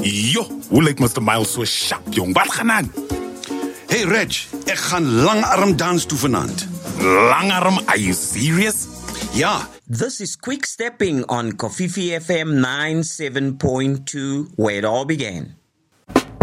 Jo, hoe lyk Mr. Miles so sharp, jong? Wat gaan aan? Hey Reg, ek gaan langarm dans toe vanaand. Langarm, are you serious? Ja, This is Quick Stepping on Kofifi FM 97.2, where it all began.